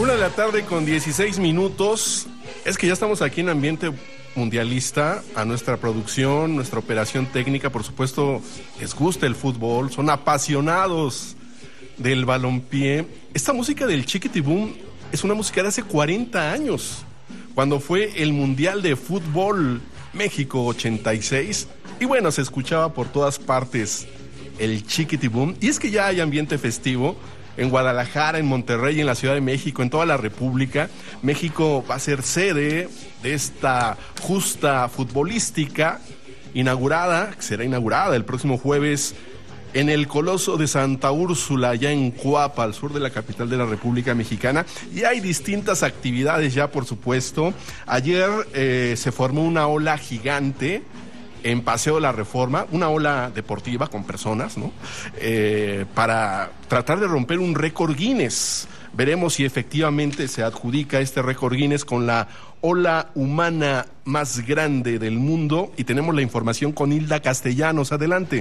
1:16 p.m. Es que ya estamos aquí en ambiente mundialista. A nuestra producción, nuestra operación técnica, por supuesto, les gusta el fútbol, son apasionados del balompié. Esta música del Chiquitibum es una música de hace 40 años, cuando fue el Mundial de Fútbol México 86. Y bueno, se escuchaba por todas partes el Chiquitibum. Y es que ya hay ambiente festivo en Guadalajara, en Monterrey, en la Ciudad de México, en toda la República. México va a ser sede de esta justa futbolística que será inaugurada el próximo jueves en el Coloso de Santa Úrsula, allá en Coapa, al sur de la capital de la República Mexicana. Y hay distintas actividades ya, por supuesto. Ayer se formó una ola gigante en Paseo de la Reforma, una ola deportiva con personas, ¿no? Para tratar de romper un récord Guinness. Veremos si efectivamente se adjudica este récord Guinness con la ola humana más grande del mundo. Y tenemos la información con Hilda Castellanos. Adelante.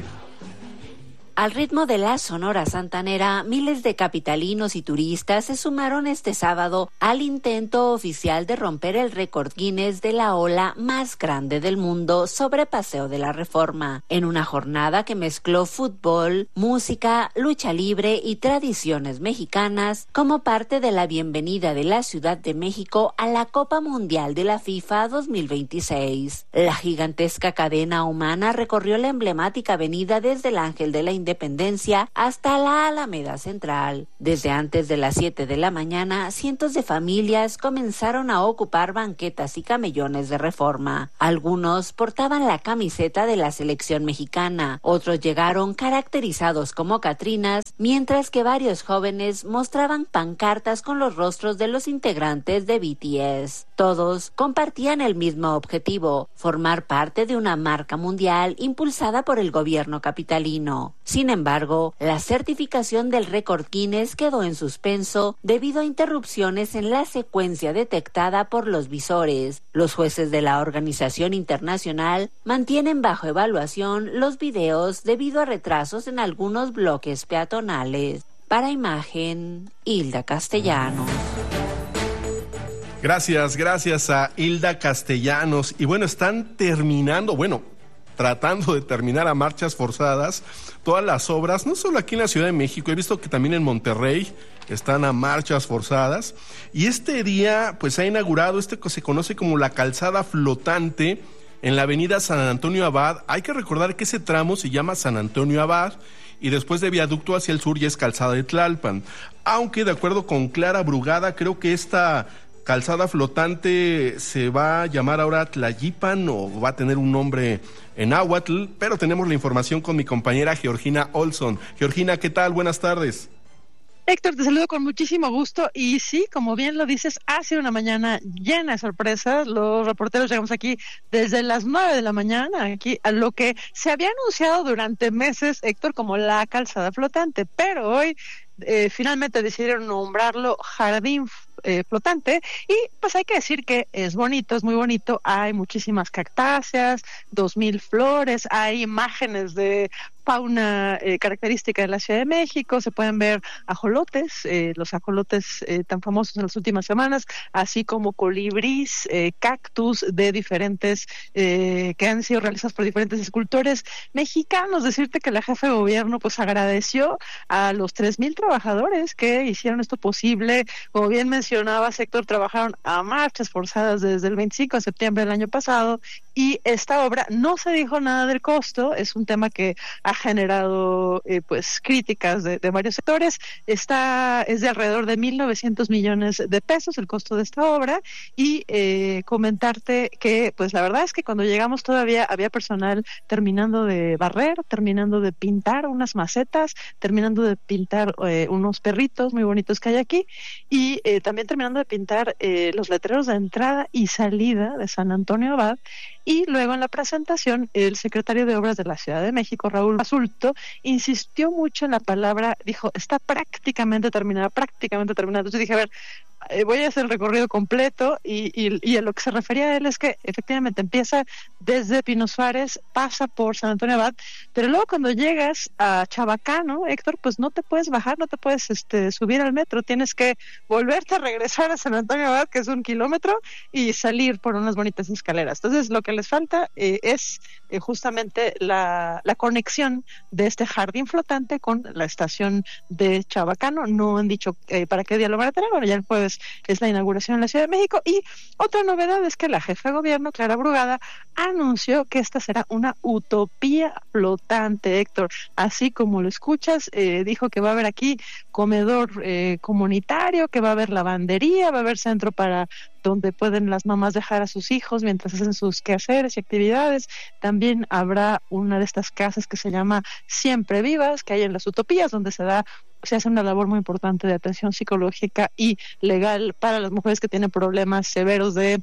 Al ritmo de la Sonora Santanera, miles de capitalinos y turistas se sumaron este sábado al intento oficial de romper el récord Guinness de la ola más grande del mundo sobre Paseo de la Reforma, en una jornada que mezcló fútbol, música, lucha libre y tradiciones mexicanas como parte de la bienvenida de la Ciudad de México a la Copa Mundial de la FIFA 2026. La gigantesca cadena humana recorrió la emblemática avenida desde el Ángel de la Independencia hasta la Alameda Central. Desde antes de las 7 de la mañana, cientos de familias comenzaron a ocupar banquetas y camellones de Reforma. Algunos portaban la camiseta de la selección mexicana, otros llegaron caracterizados como catrinas, mientras que varios jóvenes mostraban pancartas con los rostros de los integrantes de BTS. Todos compartían el mismo objetivo: formar parte de una marca mundial impulsada por el gobierno capitalino. Sin embargo, la certificación del récord Guinness quedó en suspenso debido a interrupciones en la secuencia detectada por los visores. Los jueces de la organización internacional mantienen bajo evaluación los videos debido a retrasos en algunos bloques peatonales. Para Imagen, Hilda Castellanos. Gracias a Hilda Castellanos. Y bueno, tratando de terminar a marchas forzadas todas las obras, no solo aquí en la Ciudad de México, he visto que también en Monterrey están a marchas forzadas. Y este día pues ha inaugurado que se conoce como la calzada flotante en la avenida San Antonio Abad. Hay que recordar que ese tramo se llama San Antonio Abad y después de viaducto hacia el sur ya es calzada de Tlalpan. Aunque de acuerdo con Clara Brugada, creo que esta calzada flotante se va a llamar ahora Tlayipan o va a tener un nombre en náhuatl, pero tenemos la información con mi compañera Georgina Olson. Georgina, ¿qué tal? Buenas tardes. Héctor, te saludo con muchísimo gusto y sí, como bien lo dices, ha sido una mañana llena de sorpresas. Los reporteros llegamos aquí desde las 9 de la mañana, aquí a lo que se había anunciado durante meses, Héctor, como la calzada flotante, pero hoy finalmente decidieron nombrarlo Jardín Flotante y pues hay que decir que es bonito, es muy bonito. Hay muchísimas cactáceas, 2,000 flores, hay imágenes de fauna característica de la Ciudad de México, se pueden ver ajolotes, los ajolotes tan famosos en las últimas semanas, así como colibrís, cactus de diferentes, que han sido realizados por diferentes escultores mexicanos. Decirte que la jefa de gobierno pues agradeció a los 3,000 trabajadores que hicieron esto posible. Como bien mencionaba, sector trabajaron a marchas forzadas desde el 25 de septiembre del año pasado y esta obra no se dijo nada del costo, es un tema que ha generado pues críticas de varios sectores. Es de alrededor de 1,900 millones de pesos el costo de esta obra y comentarte que pues la verdad es que cuando llegamos todavía había personal terminando de barrer, terminando de pintar unas macetas, terminando de pintar unos perritos muy bonitos que hay aquí y también terminando de pintar los letreros de entrada y salida de San Antonio Abad. Y luego en la presentación, el secretario de Obras de la Ciudad de México, Raúl Basulto, insistió mucho en la palabra, dijo, está prácticamente terminada. Entonces dije, a ver, voy a hacer el recorrido completo y a lo que se refería a él es que efectivamente empieza desde Pino Suárez, pasa por San Antonio Abad, pero luego cuando llegas a Chabacano, Héctor, pues no te puedes bajar, no te puedes subir al metro, tienes que volverte a regresar a San Antonio Abad, que es 1 kilómetro, y salir por unas bonitas escaleras. Entonces lo que les falta es justamente la conexión de este jardín flotante con la estación de Chabacano. No han dicho para qué día lo van a tener. Bueno, ya el jueves es la inauguración en la Ciudad de México. Y otra novedad es que la jefa de gobierno, Clara Brugada, anunció que esta será una utopía flotante, Héctor. Así como lo escuchas, dijo que va a haber aquí comedor comunitario, que va a haber lavandería, va a haber centro para donde pueden las mamás dejar a sus hijos mientras hacen sus quehaceres y actividades. También habrá una de estas casas que se llama Siempre Vivas, que hay en las utopías, donde se hace una labor muy importante de atención psicológica y legal para las mujeres que tienen problemas severos de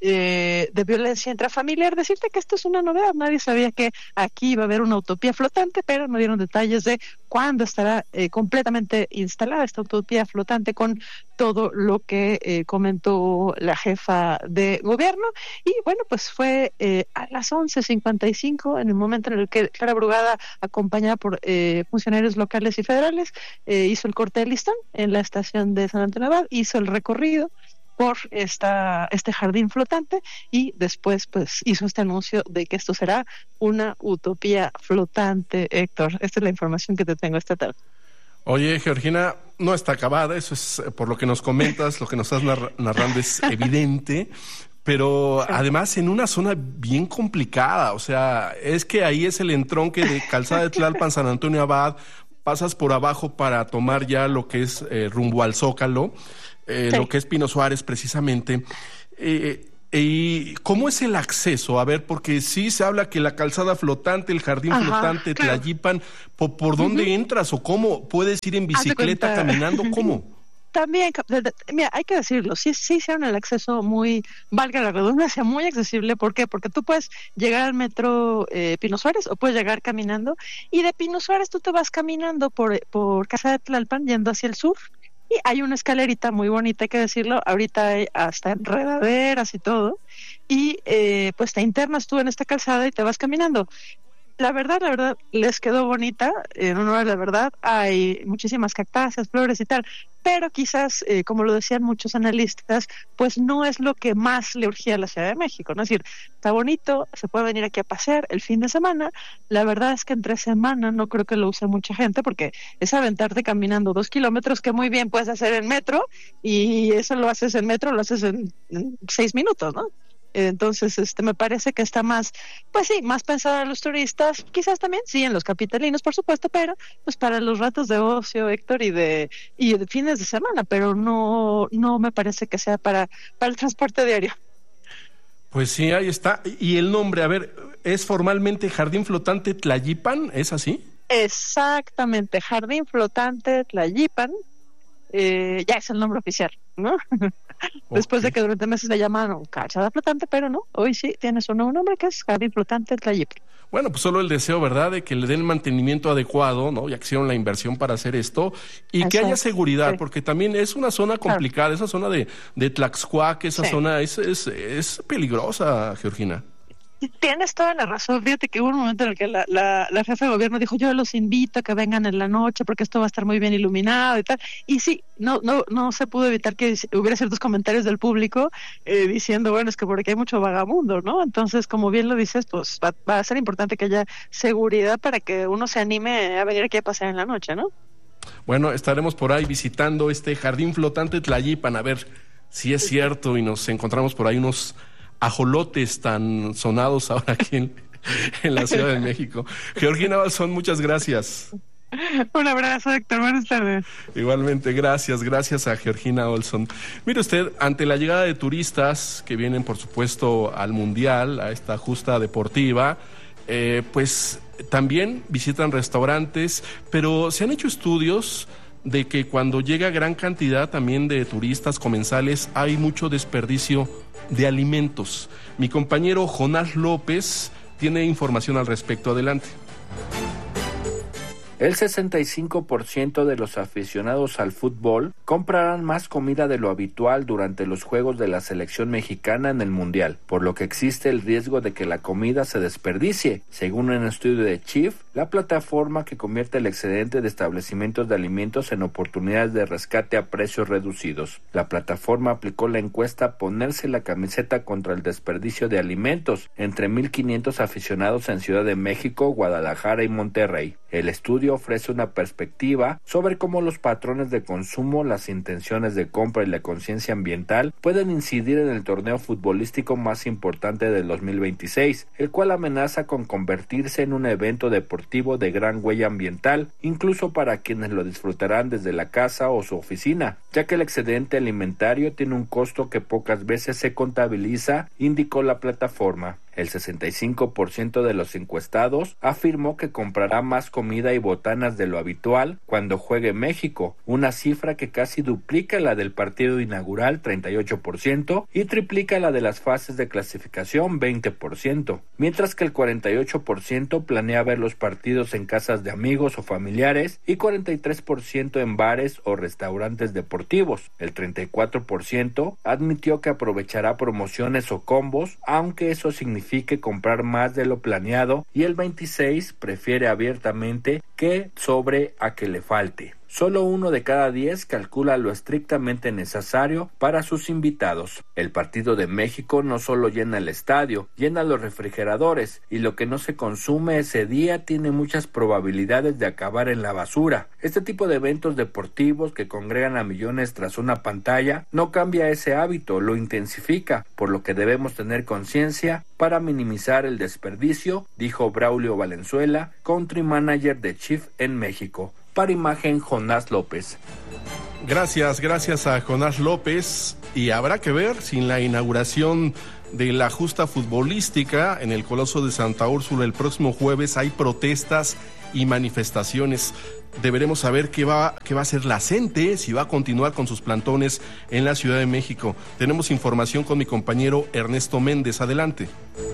violencia intrafamiliar. Decirte que esto es una novedad, nadie sabía que aquí iba a haber una utopía flotante, pero no dieron detalles de cuándo estará completamente instalada esta utopía flotante con todo lo que comentó la jefa de gobierno. Y bueno, pues fue a las 11:55, en el momento en el que Clara Brugada, acompañada por funcionarios locales y federales, hizo el corte de listón en la estación de San Antonio Abad, hizo el recorrido por este jardín flotante y después pues hizo este anuncio de que esto será una utopía flotante, Héctor. Esta es la información que te tengo esta tarde. Oye, Georgina, no está acabada, eso es por lo que nos comentas, lo que nos estás narrando es evidente, pero además en una zona bien complicada, o sea, es que ahí es el entronque de Calzada de Tlalpan, San Antonio Abad, pasas por abajo para tomar ya lo que es rumbo al Zócalo, lo que es Pino Suárez precisamente. ¿Y cómo es el acceso? A ver, porque sí se habla que la calzada flotante, el jardín flotante, claro. Tlayipan, ¿por dónde entras o cómo? ¿Puedes ir en bicicleta, caminando? ¿Cómo? También, mira, hay que decirlo, sí hicieron el acceso muy, valga la redundancia, muy accesible. ¿Por qué? Porque tú puedes llegar al metro Pino Suárez o puedes llegar caminando, y de Pino Suárez tú te vas caminando por Casa de Tlalpan yendo hacia el sur. Y hay una escalerita muy bonita, hay que decirlo, ahorita hay hasta enredaderas y todo, y pues te internas tú en esta calzada y te vas caminando. La verdad, les quedó bonita, en honor a la verdad, hay muchísimas cactáceas, flores y tal, pero quizás, como lo decían muchos analistas, pues no es lo que más le urgía a la Ciudad de México, ¿no? Es decir, está bonito, se puede venir aquí a pasear el fin de semana. La verdad es que entre semana no creo que lo use mucha gente, porque es aventarte caminando 2 kilómetros que muy bien puedes hacer en metro, y eso lo haces en metro, lo haces en 6 minutos, ¿no? Entonces, me parece que está más, pues sí, más pensado en los turistas, quizás también, sí, en los capitalinos, por supuesto, pero pues para los ratos de ocio, Héctor, y de fines de semana, pero no me parece que sea para el transporte diario. Pues sí, ahí está. Y el nombre, a ver, ¿es formalmente Jardín Flotante Tlayipan? ¿Es así? Exactamente, Jardín Flotante Tlayipan. Ya es el nombre oficial, ¿no? Después de que durante meses le llamaron calzada flotante, pero no, hoy sí tiene su nuevo nombre, que es Jardín Flotante Tlayipan. Bueno, pues solo el deseo, ¿verdad?, de que le den mantenimiento adecuado, ¿no? Ya que hicieron la inversión para hacer esto, y que haya seguridad, sí. Porque también es una zona complicada, claro. Esa zona de Tlaxcuac, esa zona es peligrosa, Georgina. Tienes toda la razón. Fíjate que hubo un momento en el que la jefa de gobierno dijo: yo los invito a que vengan en la noche porque esto va a estar muy bien iluminado y tal. Y sí, no se pudo evitar que hubiera ciertos comentarios del público diciendo, bueno, es que por aquí hay mucho vagabundo, ¿no? Entonces, como bien lo dices, pues va a ser importante que haya seguridad para que uno se anime a venir aquí a pasear en la noche, ¿no? Bueno, estaremos por ahí visitando este Jardín Flotante Tlayipan, a ver si es cierto, y nos encontramos por ahí unos ajolotes tan sonados ahora aquí en la Ciudad de México. Georgina Olson, muchas gracias. Un abrazo, Héctor, buenas tardes. Igualmente, gracias a Georgina Olson. Mire usted, ante la llegada de turistas que vienen, por supuesto, al Mundial, a esta justa deportiva, pues también visitan restaurantes, pero se han hecho estudios de que cuando llega gran cantidad también de turistas comensales hay mucho desperdicio de alimentos. Mi compañero Jonás López tiene información al respecto. Adelante. El 65% de los aficionados al fútbol comprarán más comida de lo habitual durante los juegos de la selección mexicana en el Mundial, por lo que existe el riesgo de que la comida se desperdicie, según un estudio de Chief, la plataforma que convierte el excedente de establecimientos de alimentos en oportunidades de rescate a precios reducidos. La plataforma aplicó la encuesta Ponerse la camiseta contra el desperdicio de alimentos entre 1,500 aficionados en Ciudad de México, Guadalajara y Monterrey. El estudio ofrece una perspectiva sobre cómo los patrones de consumo, las intenciones de compra y la conciencia ambiental pueden incidir en el torneo futbolístico más importante del 2026, el cual amenaza con convertirse en un evento deportivo de gran huella ambiental, incluso para quienes lo disfrutarán desde la casa o su oficina, ya que el excedente alimentario tiene un costo que pocas veces se contabiliza, indicó la plataforma. El 65% de los encuestados afirmó que comprará más comida y botanas de lo habitual cuando juegue México, una cifra que casi duplica la del partido inaugural, 38%, y triplica la de las fases de clasificación, 20%, mientras que el 48% planea ver los partidos en casas de amigos o familiares y 43% en bares o restaurantes deportivos. El 34% admitió que aprovechará promociones o combos, aunque eso signifique comprar más de lo planeado, y el 26% prefiere abiertamente que sobre a que le falte. Solo 1 de cada 10 calcula lo estrictamente necesario para sus invitados. El partido de México no solo llena el estadio, llena los refrigeradores, y lo que no se consume ese día tiene muchas probabilidades de acabar en la basura. Este tipo de eventos deportivos que congregan a millones tras una pantalla no cambia ese hábito, lo intensifica, por lo que debemos tener conciencia para minimizar el desperdicio, dijo Braulio Valenzuela, country manager de Chief en México. Para Imagen, Jonás López. Gracias a Jonás López. Y habrá que ver si en la inauguración de la justa futbolística en el Coloso de Santa Úrsula el próximo jueves hay protestas y manifestaciones. Deberemos saber qué va a hacer la CENTE, si va a continuar con sus plantones en la Ciudad de México. Tenemos información con mi compañero Ernesto Méndez. Adelante.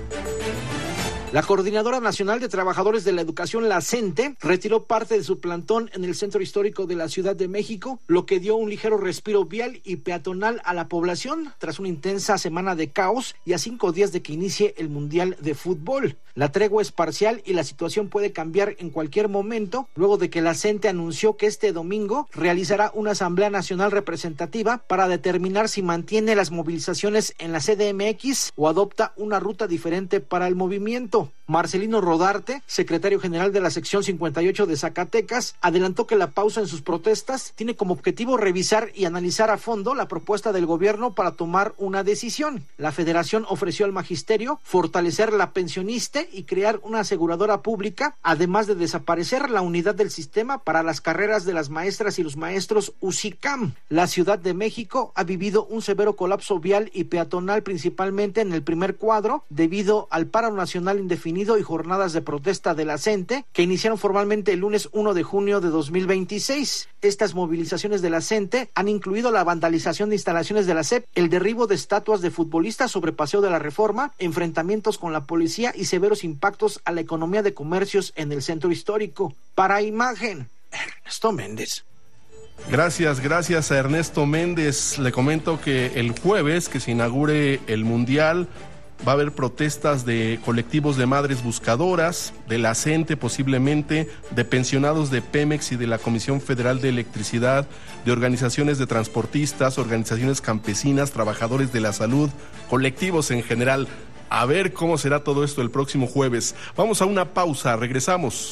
La Coordinadora Nacional de Trabajadores de la Educación, la CENTE, retiró parte de su plantón en el Centro Histórico de la Ciudad de México, lo que dio un ligero respiro vial y peatonal a la población tras una intensa semana de caos y a 5 días de que inicie el Mundial de Fútbol. La tregua es parcial y la situación puede cambiar en cualquier momento, luego de que la CENTE anunció que este domingo realizará una Asamblea Nacional Representativa para determinar si mantiene las movilizaciones en la CDMX o adopta una ruta diferente para el movimiento. Marcelino Rodarte, secretario general de la sección 58 de Zacatecas, adelantó que la pausa en sus protestas tiene como objetivo revisar y analizar a fondo la propuesta del gobierno para tomar una decisión. La federación ofreció al magisterio fortalecer la pensionista y crear una aseguradora pública, además de desaparecer la unidad del sistema para las carreras de las maestras y los maestros UCICAM. La Ciudad de México ha vivido un severo colapso vial y peatonal, principalmente en el primer cuadro, debido al paro nacional indefinido y jornadas de protesta de la CENTE que iniciaron formalmente el lunes 1 de junio de 2026. Estas movilizaciones de la CENTE han incluido la vandalización de instalaciones de la SEP, el derribo de estatuas de futbolistas sobre Paseo de la Reforma, enfrentamientos con la policía y severos impactos a la economía de comercios en el centro histórico. Para Imagen, Ernesto Méndez. Gracias a Ernesto Méndez. Le comento que el jueves que se inaugure el Mundial va a haber protestas de colectivos de madres buscadoras, de la CENTE posiblemente, de pensionados de Pemex y de la Comisión Federal de Electricidad, de organizaciones de transportistas, organizaciones campesinas, trabajadores de la salud, colectivos en general. A ver cómo será todo esto el próximo jueves. Vamos a una pausa, regresamos.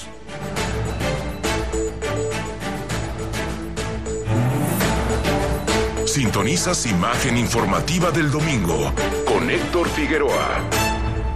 Sintonizas Imagen Informativa del Domingo con Héctor Figueroa.